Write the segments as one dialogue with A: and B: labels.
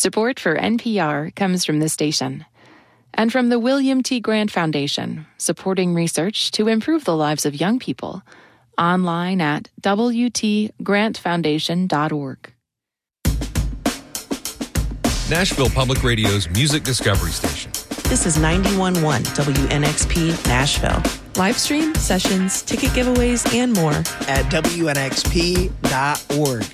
A: Support for NPR comes from this station and from the William T. Grant Foundation, supporting research to improve the lives of young people. Online at wtgrantfoundation.org.
B: Nashville Public Radio's Music Discovery Station.
C: This is 91.1 WNXP Nashville.
D: Live stream, sessions, ticket giveaways, and more
E: at WNXP.org.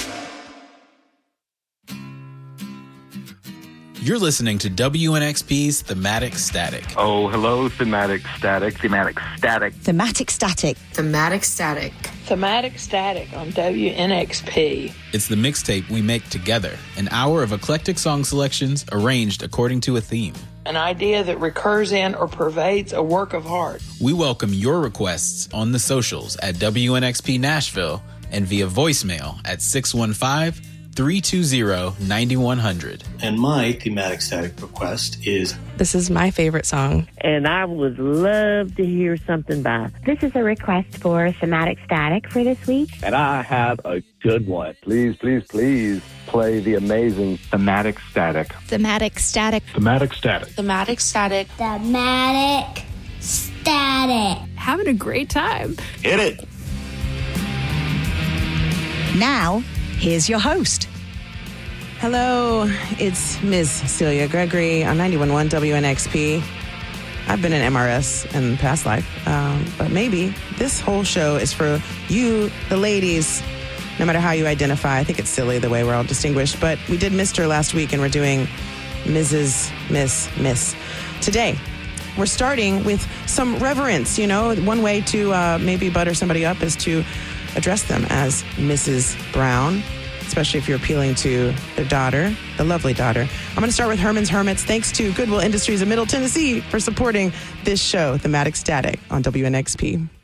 F: You're listening to WNXP's Thematic Static.
G: Oh, hello, Thematic Static.
H: Thematic Static.
I: Thematic Static.
J: Thematic Static.
K: Thematic Static on WNXP.
F: It's the mixtape we make together, an hour of eclectic song selections arranged according to a theme.
K: An idea that recurs in or pervades a work of art.
F: We welcome your requests on the socials at WNXP Nashville and via voicemail at 615-320-9100.
L: And my Thematic Static request is...
D: This is my favorite song.
M: And I would love to hear something by...
N: This is a request for Thematic Static for this week.
O: And I have a good one. Please, please, please play the amazing Thematic Static.
I: Thematic Static.
O: Thematic Static.
P: Thematic Static.
Q: Thematic Static.
D: Having a great time.
O: Hit it.
I: Now, here's your host.
C: Hello, it's Ms. Celia Gregory on 91.1 WNXP. I've been in MRS in past life, but maybe this whole show is for you, the ladies, no matter how you identify. I think it's silly the way we're all distinguished, but we did Mr. last week and we're doing Mrs., Miss. Today, we're starting with some reverence. You know, one way to maybe butter somebody up is to address them as Mrs. Brown, especially if you're appealing to their daughter, the lovely daughter. I'm going to start with Herman's Hermits. Thanks to Goodwill Industries of Middle Tennessee for supporting this show, Thematic Static, on WNXP.